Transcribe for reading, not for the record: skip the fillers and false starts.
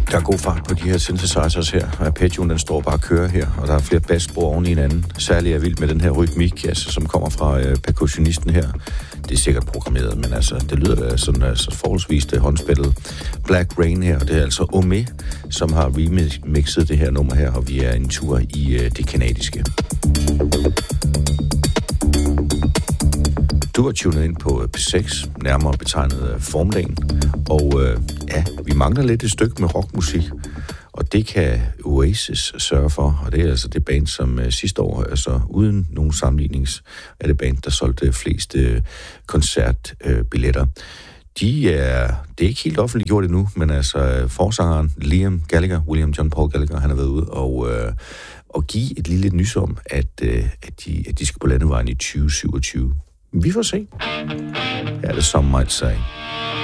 Der er god fart på de her synthesizers her. Arpeggioen, den står bare og kører her, og der er flere bassspor oven i hinanden. Særligt er jeg vild med den her rytmik, altså, som kommer fra percussionisten her. Det er sikkert programmeret, men altså, det lyder da sådan altså, forholdsvis det håndspillet Black Rain her. Det er altså Omé, som har remixet det her nummer her, og vi er en tur i det kanadiske. Du har tunet ind på P6, nærmere betegnet formiddagen, og ja, vi mangler lidt et stykke med rockmusik, og det kan Oasis sørge for, og det er altså det band, som sidste år, altså uden nogen sammenlignings, er det band, der solgte flest koncertbilletter. Det er ikke helt offentliggjort endnu, men altså forsangeren Liam Gallagher, William John Paul Gallagher, han har været ude og give et lille nys om, at de skal på landevejen i 2027. Vi får se. Ja, det some might say.